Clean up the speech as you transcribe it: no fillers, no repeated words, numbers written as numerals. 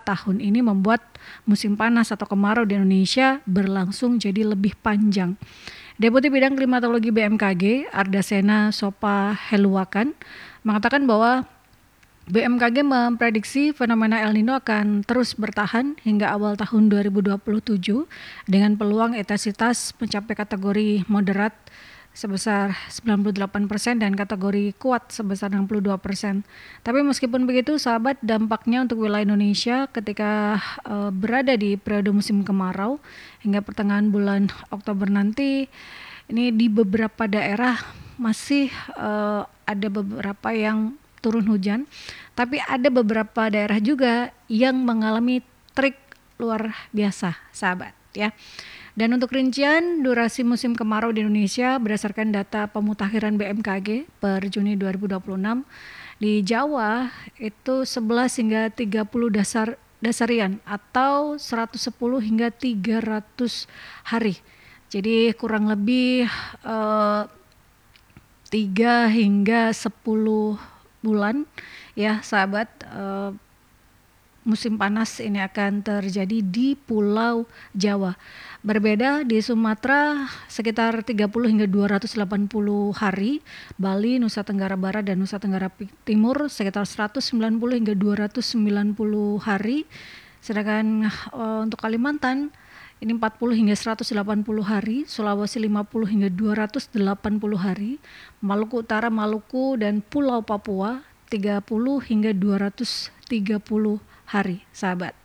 tahun ini membuat musim panas atau kemarau di Indonesia berlangsung jadi lebih panjang. Deputi Bidang Klimatologi BMKG, Ardasena Sopa Heluwakan, mengatakan bahwa BMKG memprediksi fenomena El Nino akan terus bertahan hingga awal tahun 2027 dengan peluang intensitas mencapai kategori moderat sebesar 98% dan kategori kuat sebesar 62%. Tapi meskipun begitu, sahabat, dampaknya untuk wilayah Indonesia ketika berada di periode musim kemarau hingga pertengahan bulan Oktober nanti, ini di beberapa daerah masih ada beberapa yang turun hujan, tapi ada beberapa daerah juga yang mengalami trik luar biasa, sahabat, ya. Dan untuk rincian durasi musim kemarau di Indonesia berdasarkan data pemutakhiran BMKG per Juni 2026, di Jawa itu 11 hingga 30 dasarian atau 110 hingga 300 hari. Jadi kurang lebih 3 hingga 10 bulan ya sahabat, musim panas ini akan terjadi di Pulau Jawa. Berbeda di Sumatera sekitar 30 hingga 280 hari, Bali, Nusa Tenggara Barat dan Nusa Tenggara Timur sekitar 190 hingga 290 hari. Sedangkan untuk Kalimantan ini 40 hingga 180 hari, Sulawesi 50 hingga 280 hari, Maluku Utara, Maluku dan Pulau Papua 30 hingga 230 hari, sahabat.